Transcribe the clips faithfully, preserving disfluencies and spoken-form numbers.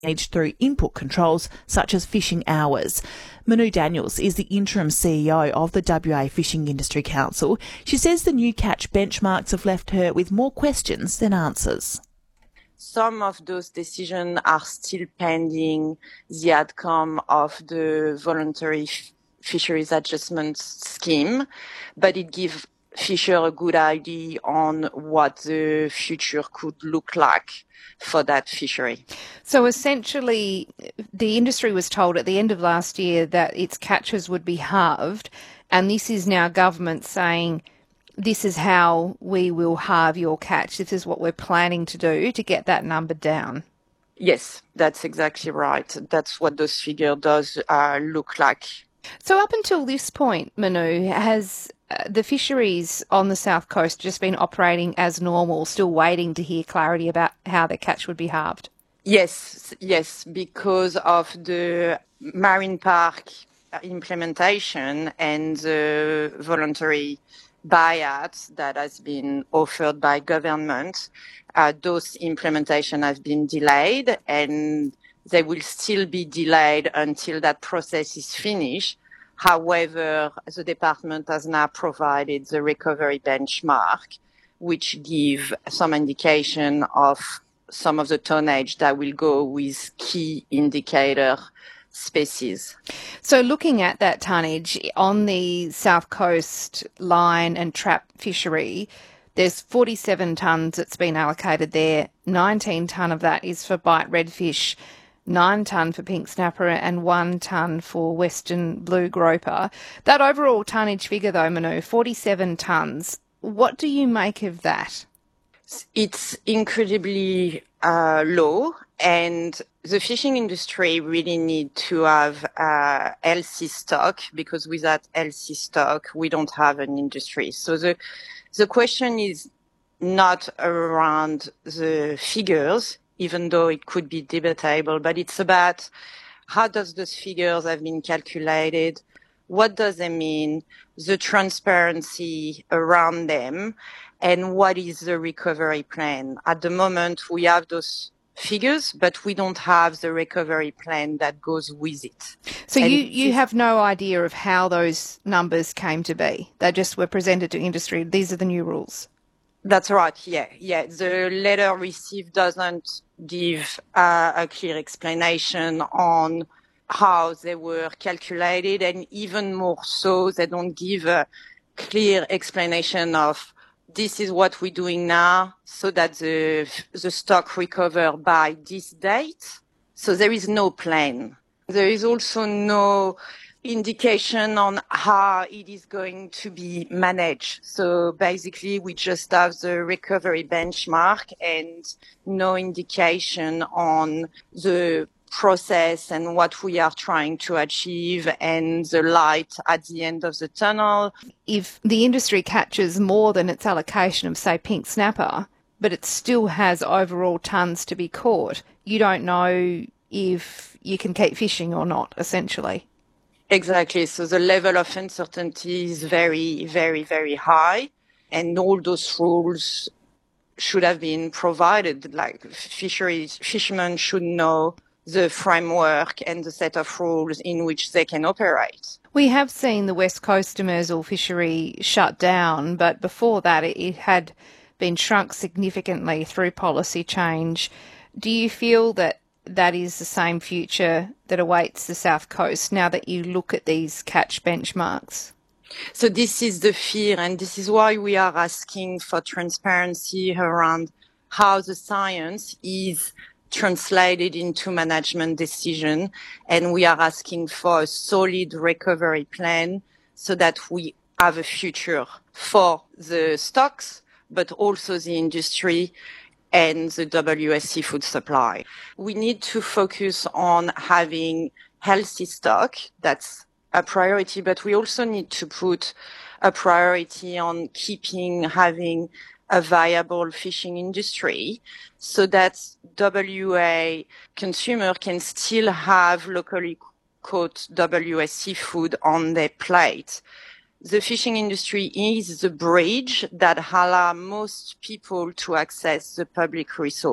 managed through input controls such as fishing hours. Manu Daniels is the interim C E O of the W A Fishing Industry Council. She says the new catch benchmarks have left her with more questions than answers. Some of those decisions are still pending the outcome of the voluntary f- fisheries adjustment scheme, but it gives Fisher a good idea on what the future could look like for that fishery. So essentially, the industry was told at the end of last year that its catches would be halved, and this is now government saying this is how we will halve your catch. This is what we're planning to do to get that number down. Yes, that's exactly right. That's what those figure does uh, look like. So up until this point, Manu, has uh, the fisheries on the South Coast just been operating as normal, still waiting to hear clarity about how the catch would be halved? Yes, yes, because of the marine park implementation and the voluntary buyout that has been offered by government, uh, those implementation have been delayed, and they will still be delayed until that process is finished. However, the department has now provided the recovery benchmark, which give some indication of some of the tonnage that will go with key indicator species. So looking at that tonnage on the South Coast line and trap fishery, there's forty-seven tonnes that's been allocated there. nineteen tonne of that is for bite redfish, nine tonne for pink snapper and one tonne for western blue groper. That overall tonnage figure though, Manu, forty-seven tonnes. What do you make of that? It's incredibly uh, low, and the fishing industry really need to have uh, healthy stock, because without healthy stock, we don't have an industry. So the the question is not around the figures, even though it could be debatable, but it's about how does those figures have been calculated, what does they mean, the transparency around them, and what is the recovery plan. At the moment, we have those figures, but we don't have the recovery plan that goes with it. So and you, you have no idea of how those numbers came to be? They just were presented to industry. These are the new rules. That's right, yeah. Yeah, the letter received doesn't give uh, a clear explanation on how they were calculated, and even more so, they don't give a clear explanation of this is what we're doing now so that the the stock recover by this date. So there is no plan. There is also no indication on how it is going to be managed. So basically, we just have the recovery benchmark and no indication on the process and what we are trying to achieve and the light at the end of the tunnel. If the industry catches more than its allocation of, say, pink snapper, but it still has overall tonnes to be caught, you don't know if you can keep fishing or not, essentially. Exactly. So the level of uncertainty is very, very, very high, and all those rules should have been provided. Like fisheries, fishermen should know the framework and the set of rules in which they can operate. We have seen the West Coast demersal fishery shut down, but before that it had been shrunk significantly through policy change. Do you feel that that is the same future that awaits the South Coast now that you look at these catch benchmarks? So this is the fear, and this is why we are asking for transparency around how the science is translated into management decision, and we are asking for a solid recovery plan so that we have a future for the stocks, but also the industry and the W S seafood supply. We need to focus on having healthy stock. That's a priority, but we also need to put a priority on keeping having a viable fishing industry so that W A consumer can still have locally caught W S seafood on their plate. The fishing industry is the bridge that allows most people to access the public resource.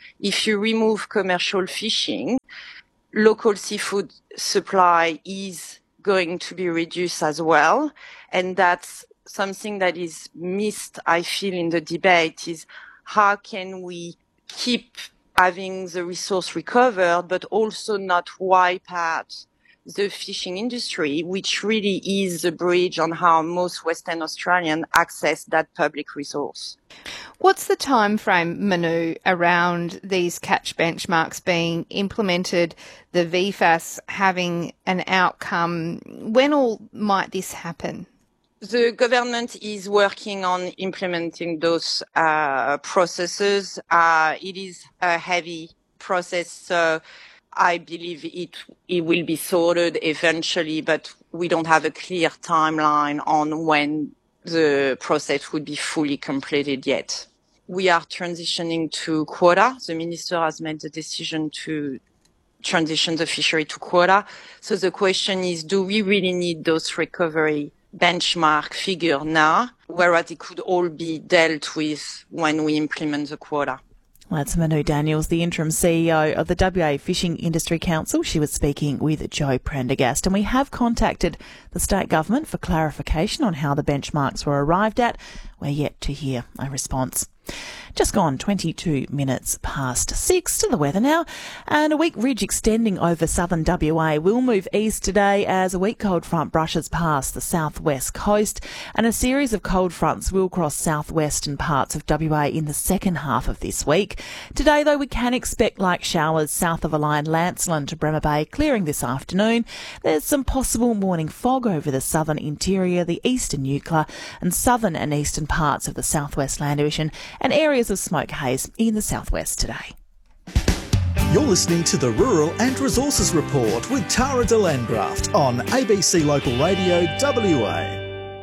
if you remove commercial fishing, local seafood supply is going to be reduced as well. And that's something that is missed, I feel, in the debate, is how can we keep having the resource recovered, but also not wipe out the fishing industry, which really is the bridge on how most Western Australians access that public resource. What's the time frame, Manu, around these catch benchmarks being implemented, the V FAS having an outcome? When all might this happen? The government is working on implementing those uh, processes. Uh, it is a heavy process, so I believe it it will be sorted eventually, but we don't have a clear timeline on when the process would be fully completed yet. We are transitioning to quota. The minister has made the decision to transition the fishery to quota. So the question is, do we really need those recovery benchmark figure now, whereas it could all be dealt with when we implement the quota? That's Manu Daniels, the interim C E O of the W A Fishing Industry Council. She was speaking with Joe Prendergast. And we have contacted the state government for clarification on how the benchmarks were arrived at. We're yet to hear a response. Just gone twenty-two minutes past six. To the weather now. And a weak ridge extending over southern W A will move east today as a weak cold front brushes past the southwest coast, and a series of cold fronts will cross southwestern parts of W A in the second half of this week. Today, though, we can expect light showers south of a line Lancelin to Bremer Bay, clearing this afternoon. There's some possible morning fog over the southern interior, the eastern Eucla, and southern and eastern parts of the southwest Land Division, and areas of smoke haze in the southwest today. You're listening to the Rural and Resources Report with Tara de Landgraft on A B C Local Radio W A.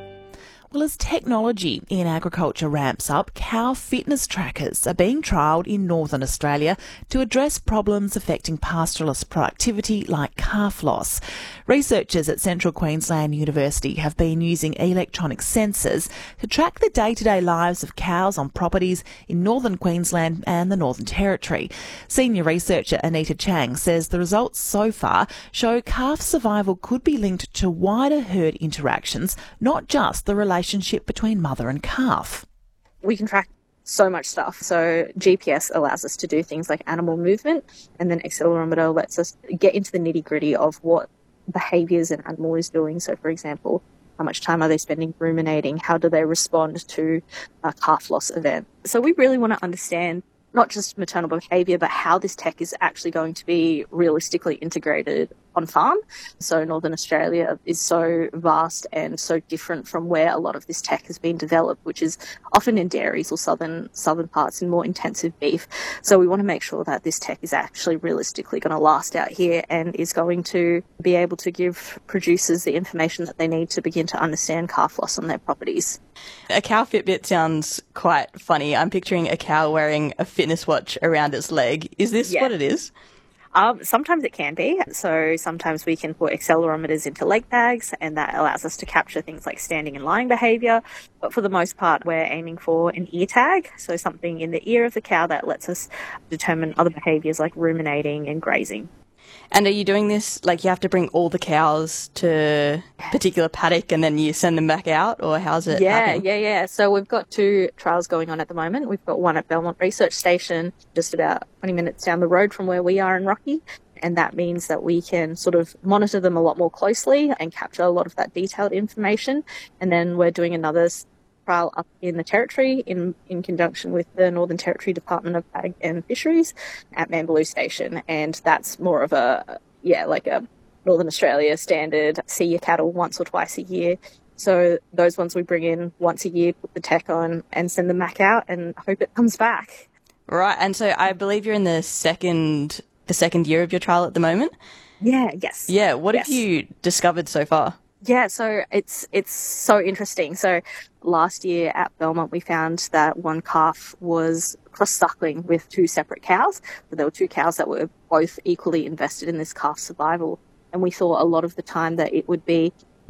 Well, as technology in agriculture ramps up, cow fitness trackers are being trialled in northern Australia to address problems affecting pastoralist productivity like calf loss. Researchers at Central Queensland University have been using electronic sensors to track the day-to-day lives of cows on properties in northern Queensland and the Northern Territory. Senior researcher Anita Chang says the results so far show calf survival could be linked to wider herd interactions, not just the relationship relationship between mother and calf. We can track so much stuff. So G P S allows us to do things like animal movement, and then accelerometer lets us get into the nitty-gritty of what behaviours an animal is doing. So, for example, how much time are they spending ruminating? How do they respond to a calf loss event? So we really want to understand not just maternal behaviour, but how this tech is actually going to be realistically integrated on farm. So Northern Australia is so vast and so different from where a lot of this tech has been developed, which is often in dairies or southern southern parts in more intensive beef. So we want to make sure that this tech is actually realistically going to last out here and is going to be able to give producers the information that they need to begin to understand calf loss on their properties. A cow Fitbit sounds quite funny. I'm picturing a cow wearing a fitness watch around its leg. Is this Yeah. what it is? Um, sometimes it can be. So sometimes we can put accelerometers into leg bags, and that allows us to capture things like standing and lying behaviour. But for the most part, we're aiming for an ear tag, so something in the ear of the cow that lets us determine other behaviours like ruminating and grazing. And are you doing this, like you have to bring all the cows to a particular paddock and then you send them back out, or how's it Yeah, happening? yeah, yeah. So we've got two trials going on at the moment. We've got one at Belmont Research Station, just about twenty minutes down the road from where we are in Rocky. And that means that we can sort of monitor them a lot more closely and capture a lot of that detailed information. And then we're doing another trial up in the Territory in, in conjunction with the Northern Territory Department of Ag and Fisheries at Mambaloo Station. And that's more of a, yeah, like a Northern Australia standard, see your cattle once or twice a year. So those ones we bring in once a year, put the tech on and send them back out and hope it comes back. Right, and so I believe you're in the second the second year of your trial at the moment? Yeah, yes. Yeah, what Yes. have you discovered so far? Yeah, so it's it's so interesting. So last year at Belmont, we found that one calf was cross-suckling with two separate cows. But there were two cows that were both equally invested in this calf survival. And we thought a lot of the time that it would be not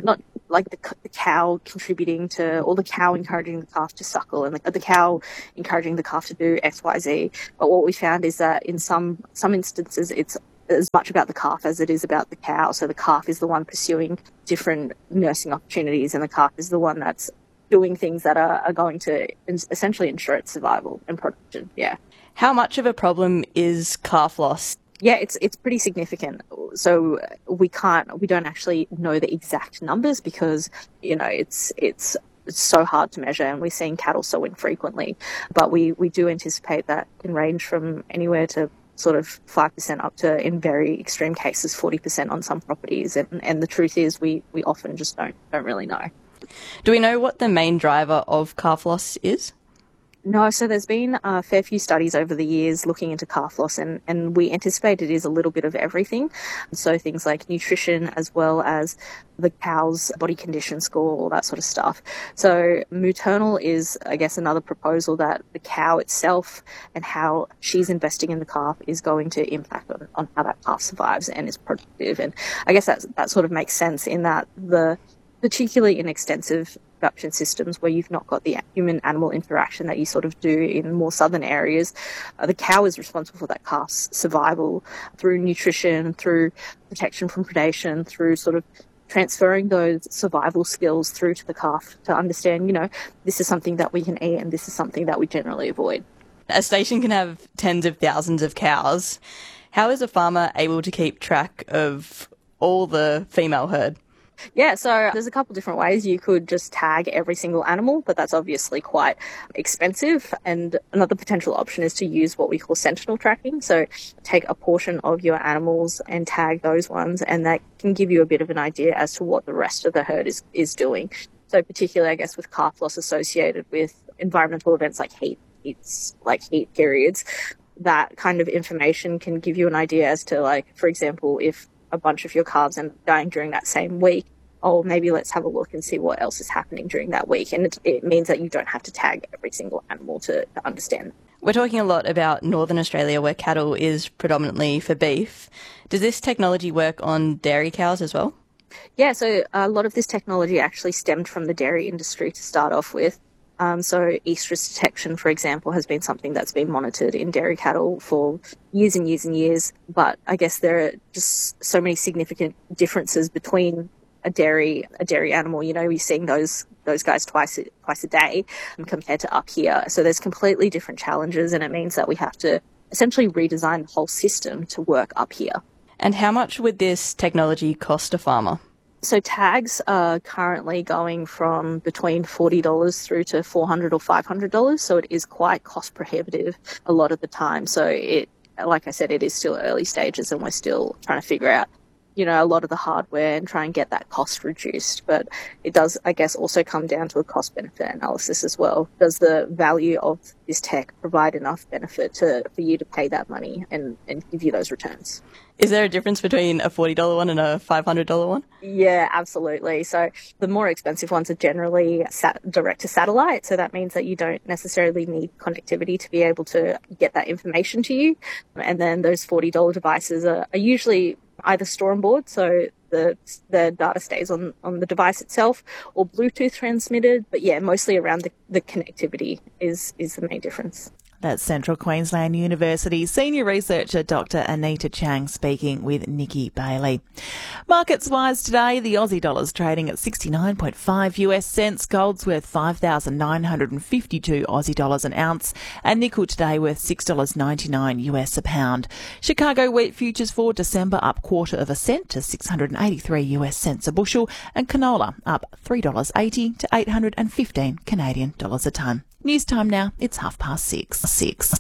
like the, the cow contributing to, or the cow encouraging the calf to suckle, and the, the cow encouraging the calf to do X, Y, Z. But what we found is that in some some instances, it's as much about the calf as it is about the cow. So the calf is the one pursuing different nursing opportunities, and the calf is the one that's doing things that are, are going to essentially ensure its survival and production. Yeah. How much of a problem is calf loss? Yeah, it's it's pretty significant. So we can't, we don't actually know the exact numbers because, you know, it's it's it's so hard to measure, and we're seeing cattle so infrequently. But we, we do anticipate that can range from anywhere to sort of five percent up to, in very extreme cases, forty percent on some properties. And, and the truth is we, we often just don't don't really know. Do we know what the main driver of calf loss is? No, so there's been a fair few studies over the years looking into calf loss, and, and we anticipate it is a little bit of everything. So things like nutrition, as well as the cow's body condition score, all that sort of stuff. So maternal is, I guess, another proposal that the cow itself and how she's investing in the calf is going to impact on, on how that calf survives and is productive. And I guess that, that sort of makes sense in that the, particularly in extensive production systems where you've not got the human-animal interaction that you sort of do in more southern areas, uh, the cow is responsible for that calf's survival through nutrition, through protection from predation, through sort of transferring those survival skills through to the calf to understand, you know, this is something that we can eat and this is something that we generally avoid. A station can have tens of thousands of cows. How is a farmer able to keep track of all the female herd? Yeah, so there's a couple different ways. You could just tag every single animal, but that's obviously quite expensive. And another potential option is to use what we call sentinel tracking. So take a portion of your animals and tag those ones, and that can give you a bit of an idea as to what the rest of the herd is, is doing. So particularly, I guess, with calf loss associated with environmental events like heat, it's like heat periods, that kind of information can give you an idea as to, like, for example, if a bunch of your calves end up dying during that same week, oh, maybe let's have a look and see what else is happening during that week. And it, it means that you don't have to tag every single animal to, to understand. We're talking a lot about Northern Australia, where cattle is predominantly for beef. Does this technology work on dairy cows as well? Yeah, so a lot of this technology actually stemmed from the dairy industry to start off with. Um, so estrus detection, for example, has been something that's been monitored in dairy cattle for years and years and years. But I guess there are just so many significant differences between a dairy a dairy animal. You know, you're seeing those those guys twice a, twice a day compared to up here. So there's completely different challenges, and it means that we have to essentially redesign the whole system to work up here. And how much would this technology cost a farmer? So tags are currently going from between forty dollars through to four hundred dollars or five hundred dollars. So it is quite cost prohibitive a lot of the time. So it, like I said, it is still early stages and we're still trying to figure out, you know, a lot of the hardware and try and get that cost reduced. But it does, I guess, also come down to a cost benefit analysis as well. Does the value of this tech provide enough benefit to for you to pay that money and, and give you those returns? Is there a difference between a forty dollars one and a five hundred dollars one? Yeah, absolutely. So the more expensive ones are generally sat- direct to satellite. So that means that you don't necessarily need connectivity to be able to get that information to you. And then those forty dollars devices are, are usually either store on board, so the the data stays on, on the device itself, or Bluetooth transmitted. But yeah, mostly around the, the connectivity is, is the main difference. That's Central Queensland University senior researcher Doctor Anita Chang speaking with Nikki Bailey. Markets-wise today, the Aussie dollar's trading at sixty-nine point five US cents, gold's worth five thousand nine hundred fifty-two Aussie dollars an ounce, and nickel today worth six dollars ninety-nine US a pound. Chicago wheat futures for December up quarter of a cent to six hundred eighty-three US cents a bushel, and canola up three dollars eighty to eight hundred fifteen Canadian dollars a tonne. News time now, it's half past six. Six.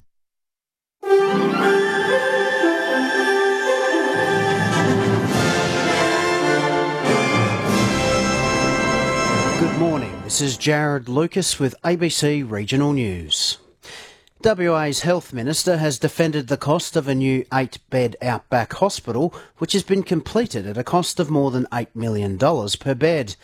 Good morning, this is Jared Lucas with A B C Regional News. W A's Health Minister has defended the cost of a new eight-bed Outback hospital, which has been completed at a cost of more than eight million dollars per bed.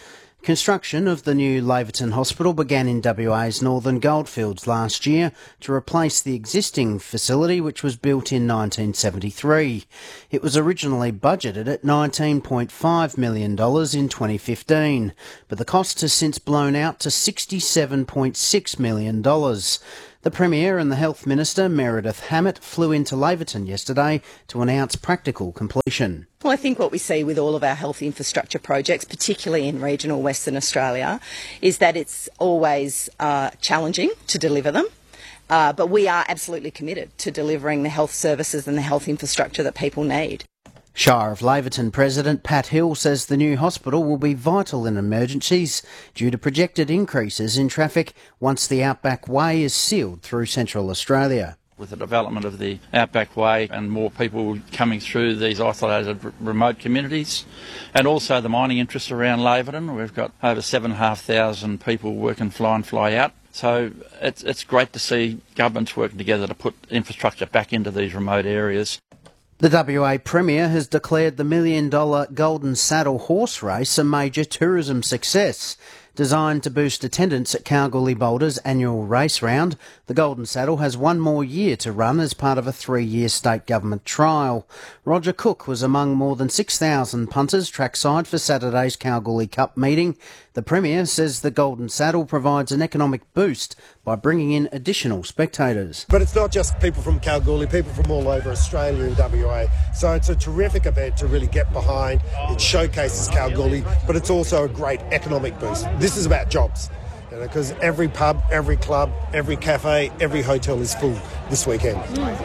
Construction of the new Laverton Hospital began in W A's Northern Goldfields last year to replace the existing facility, which was built in nineteen seventy-three. It was originally budgeted at nineteen point five million dollars in twenty fifteen, but the cost has since blown out to sixty-seven point six million dollars. The Premier and the Health Minister, Meredith Hammett, flew into Laverton yesterday to announce practical completion. Well, I think what we see with all of our health infrastructure projects, particularly in regional Western Australia, is that it's always uh, challenging to deliver them. Uh, but we are absolutely committed to delivering the health services and the health infrastructure that people need. Shire of Laverton President Pat Hill says the new hospital will be vital in emergencies due to projected increases in traffic once the Outback Way is sealed through Central Australia. With the development of the Outback Way and more people coming through these isolated r- remote communities, and also the mining interests around Laverton, we've got over seven thousand five hundred people working fly in, fly out. So it's, it's great to see governments working together to put infrastructure back into these remote areas. The W A Premier has declared the million dollar Golden Saddle horse race a major tourism success. Designed to boost attendance at Kalgoorlie Boulder's annual race round, the Golden Saddle has one more year to run as part of a three-year state government trial. Roger Cook was among more than six thousand punters trackside for Saturday's Kalgoorlie Cup meeting. The Premier says the Golden Saddle provides an economic boost by bringing in additional spectators. But it's not just people from Kalgoorlie, people from all over Australia and W A. So it's a terrific event to really get behind. It showcases Kalgoorlie, but it's also a great economic boost. This is about jobs, you know, because every pub, every club, every cafe, every hotel is full this weekend.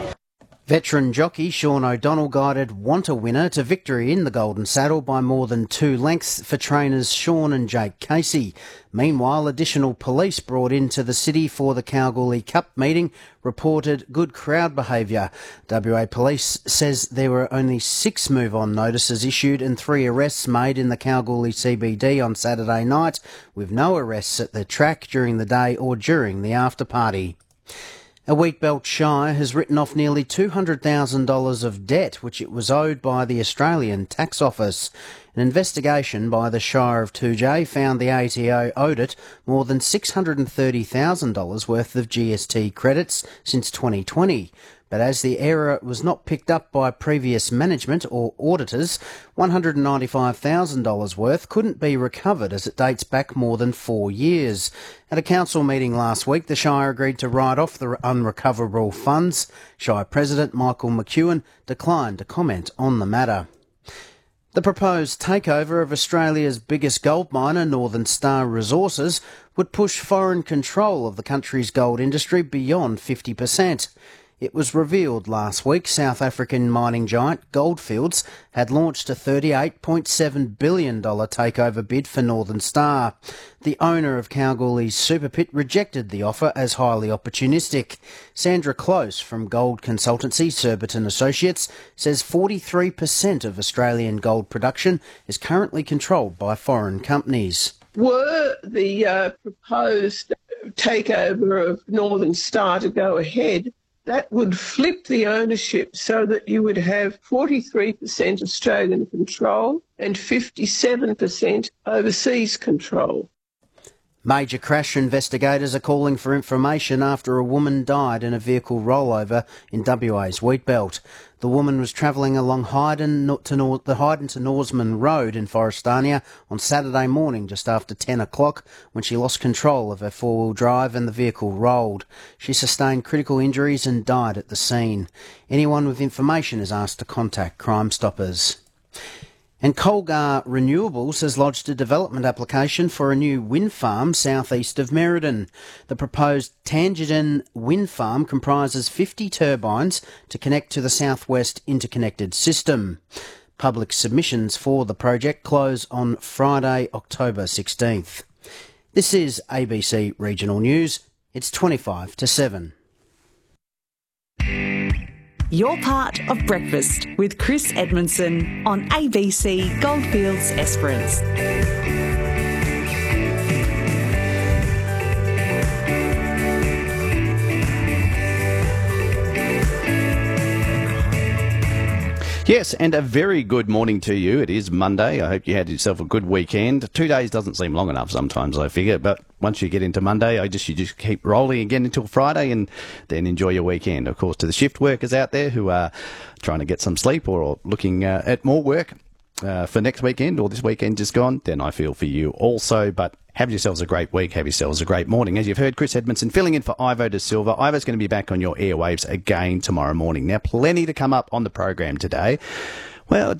Veteran jockey Sean O'Donnell guided Want a Winner to victory in the Golden Saddle by more than two lengths for trainers Sean and Jake Casey. Meanwhile, additional police brought into the city for the Kalgoorlie Cup meeting reported good crowd behaviour. W A Police says there were only six move-on notices issued and three arrests made in the Kalgoorlie C B D on Saturday night, with no arrests at the track during the day or during the after-party. A Wheatbelt Shire has written off nearly two hundred thousand dollars of debt which it was owed by the Australian Tax Office. An investigation by the Shire of two J found the A T O owed it more than six hundred thirty thousand dollars worth of G S T credits since twenty twenty. But as the error was not picked up by previous management or auditors, one hundred ninety-five thousand dollars worth couldn't be recovered as it dates back more than four years. At a council meeting last week, the Shire agreed to write off the unrecoverable funds. Shire President Michael McEwen declined to comment on the matter. The proposed takeover of Australia's biggest gold miner, Northern Star Resources, would push foreign control of the country's gold industry beyond fifty percent. It was revealed last week South African mining giant Goldfields had launched a thirty-eight point seven billion dollars takeover bid for Northern Star. The owner of Kalgoorlie's Super Pit rejected the offer as highly opportunistic. Sandra Close from gold consultancy Surbiton Associates says forty-three percent of Australian gold production is currently controlled by foreign companies. Were the uh, proposed takeover of Northern Star to go ahead, that would flip the ownership so that you would have forty-three percent Australian control and fifty-seven percent overseas control. Major crash investigators are calling for information after a woman died in a vehicle rollover in W A's Wheatbelt. The woman was travelling along Hyden to Nor- the Hyden to Norseman Road in Forestania on Saturday morning just after ten o'clock when she lost control of her four-wheel drive and the vehicle rolled. She sustained critical injuries and died at the scene. Anyone with information is asked to contact Crime Stoppers. And Colgar Renewables has lodged a development application for a new wind farm southeast of Merredin. The proposed Tangerton wind farm comprises fifty turbines to connect to the southwest interconnected system. Public submissions for the project close on Friday, October sixteenth. This is A B C Regional News. It's twenty-five to seven. You're part of Breakfast with Chris Edmondson on A B C Goldfields Esperance. Yes, and a very good morning to you. It is Monday. I hope you had yourself a good weekend. Two days doesn't seem long enough sometimes, I figure, but once you get into Monday, I just you just keep rolling again until Friday and then enjoy your weekend. Of course, to the shift workers out there who are trying to get some sleep or looking uh, at more work uh, for next weekend or this weekend just gone, then I feel for you also. But have yourselves a great week. Have yourselves a great morning. As you've heard, Chris Edmondson filling in for Ivo De Silva. Ivo's going to be back on your airwaves again tomorrow morning. Now, plenty to come up on the program today. Well,